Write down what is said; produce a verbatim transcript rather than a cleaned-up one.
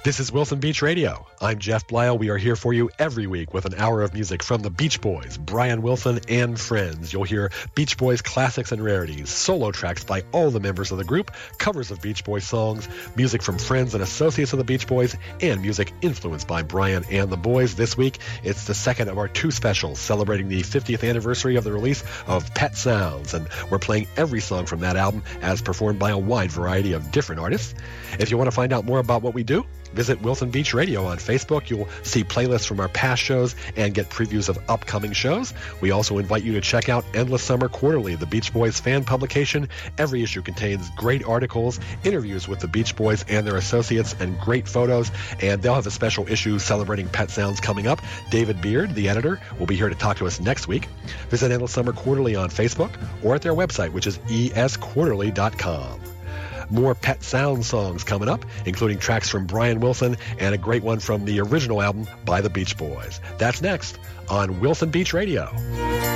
This is Wilson Beach Radio. I'm Jeff Blyle. We are here for you every week with an hour of music from the Beach Boys, Brian Wilson, and friends. You'll hear Beach Boys classics and rarities, solo tracks by all the members of the group, covers of Beach Boys songs, music from friends and associates of the Beach Boys, and music influenced by Brian and the boys. This week, it's the second of our two specials celebrating the fiftieth anniversary of the release of Pet Sounds, and we're playing every song from that album as performed by a wide variety of different artists. If you want to find out more about what we do, visit Wilson Beach Radio on Facebook. You'll see playlists from our past shows and get previews of upcoming shows. We also invite you to check out Endless Summer Quarterly, the Beach Boys fan publication. Every issue contains great articles, interviews with the Beach Boys and their associates, and great photos. And they'll have a special issue celebrating Pet Sounds coming up. David Beard, the editor, will be here to talk to us next week. Visit Endless Summer Quarterly on Facebook or at their website, which is e s quarterly dot com. More Pet Sounds songs coming up, including tracks from Brian Wilson and a great one from the original album by the Beach Boys. That's next on Wilson Beach Radio.